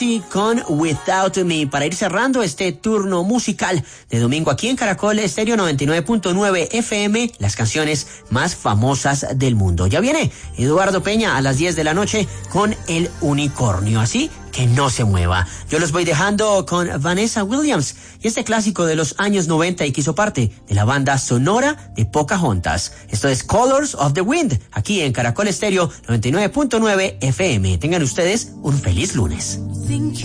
con Without Me para ir cerrando este turno musical de domingo aquí en Caracol Estéreo 99.9 FM, las canciones más famosas del mundo. Ya viene Eduardo Peña a las 10 de la noche con El Unicornio, así que no se mueva. Yo los voy dejando con Vanessa Williams y este clásico de los años 90 y que hizo parte de la banda sonora de Pocahontas. Esto es Colors of the Wind, aquí en Caracol Estéreo 99.9 FM. Tengan ustedes un feliz lunes.